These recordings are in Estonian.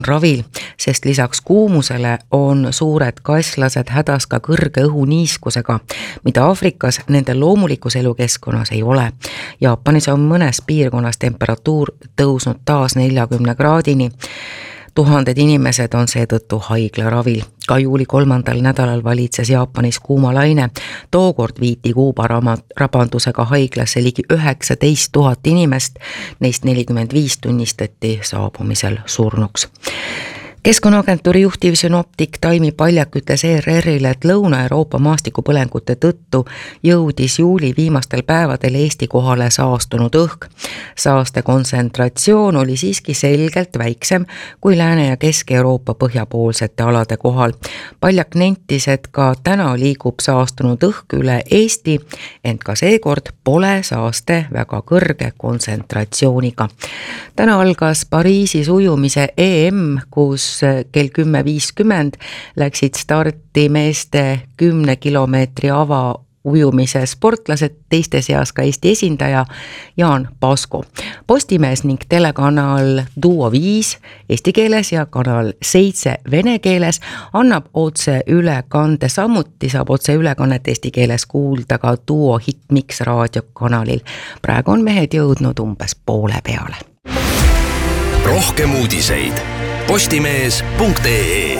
ravil, sest lisaks kuumusele on suured kasslased hädas ka kõrge õhuniiskusega, mida Aafrikas nende loomulikus elukeskkonnas ei ole. Jaapanis on mõnes piirkonnas temperatuur tõusnud taas 40 kraadini. Tuhanded inimesed on seetõttu haiglaravil. Ka juuli 3. nädalal valitses Jaapanis kuumalaine. Tookord viiti kuubarabandusega haiglasse ligi 19 000 inimest, neist 45 tunnistati saabumisel surnuks. Keskkonnaagentuuri juhtiv synoptik Taimi Paljak ütles ERR-ile, et Lõuna-Euroopa maastikupõlengute tõttu jõudis juuli viimastel päevadel Eesti kohale saastunud õhk. Saaste kontsentratsioon oli siiski selgelt väiksem kui Lääne- ja Kesk-Euroopa põhjapoolsete alade kohal. Paljak nentis, et ka täna liigub saastunud õhk üle Eesti, ent ka seekord pole saaste väga kõrge kontsentratsiooniga. Täna algas Pariisis ujumise EM, kus kell 10.50 läksid starti meeste 10 kilomeetri avaujumise sportlased, teiste seas ka Eesti esindaja Jaan Pasko. Postimees ning telekanal Duo 5 eesti keeles ja kanal 7 vene keeles annab otse ülekande, samuti saab otse ülekannet eesti keeles kuulda ka Duo Hitmix raadiokanalil. Praegu on mehed jõudnud umbes poole peale. Rohkem uudiseid postimees.ee.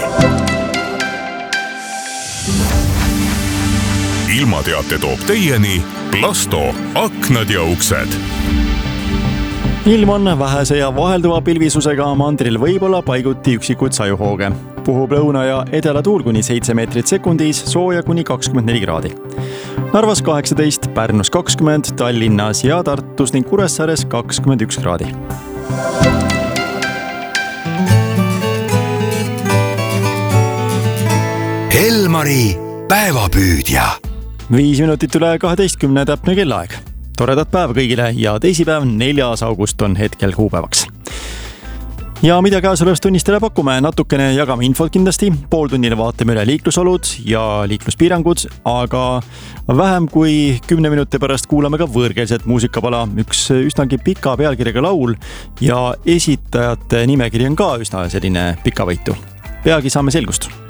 Ilmateate toob teieni Plasto aknad ja uksed. Ilm on vähese ja vahelduva pilvisusega, mandril võib-olla paiguti üksikuid sajuhooge. Puhub lõuna ja edela tuul kuni 7 meetrit sekundis, sooja kuni 24 kraadi. Narvas 18, Pärnus 20, Tallinnas ja Tartus ning Kuressaares 21 kraadi. Elmari päevapüüdja. 5 minutit üle 12 täpne kellaaeg. Toredat päeva kõigile ja teisipäev 4. august on hetkel kuupäevaks. Ja mida käesolevast tunnist teile pakume? Natukene jagame infot kindlasti, pooltunnile vaatame üle liiklusolud ja liikluspiirangud, aga vähem kui 10 minuti pärast kuulame ka võõrkeelset muusikapala, üks üsnagi pika pealkirjaga laul ja esitajate nimekiri on ka üsna selline pikavõitu. Peagi saame selgust.